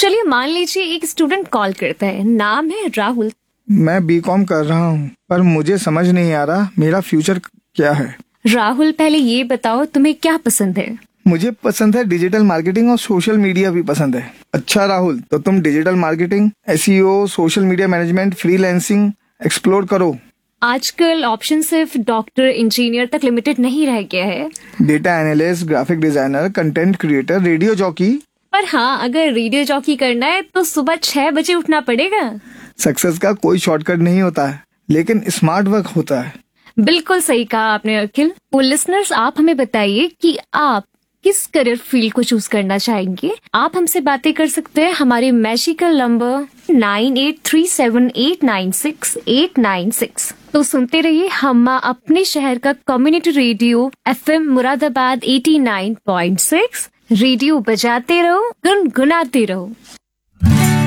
चलिए मान लीजिए एक स्टूडेंट कॉल करता है, नाम है राहुल। मैं बीकॉम कर रहा हूँ, पर मुझे समझ नहीं आ रहा मेरा फ्यूचर क्या है। राहुल, पहले ये बताओ तुम्हें क्या पसंद है? मुझे पसंद है डिजिटल मार्केटिंग और सोशल मीडिया भी पसंद है। अच्छा राहुल, तो तुम digital marketing, SEO, social media management, freelancing explore करो। आजकल ऑप्शन सिर्फ डॉक्टर, इंजीनियर तक लिमिटेड नहीं रह गया है। Data analyst, graphic designer, content creator, radio jockey. पर हाँ, अगर रेडियो जॉकी करना है तो सुबह 6 बजे उठना पड़ेगा। सक्सेस का कोई शॉर्टकट नहीं होता है, लेकिन स्मार्ट वर्क होता है। बिल्कुल सही कहा आपने अखिल। तो लिसनर्स, आप हमें बताइए कि आप किस करियर फील्ड को चूज करना चाहेंगे। आप हमसे बातें कर सकते हैं हमारे मैजिकल नंबर 9837896896। तो सुनते रहिए हम अपने शहर का community radio FM Moradabad 89.6। Radio बजाते रहो, गुनगुनाते रहो।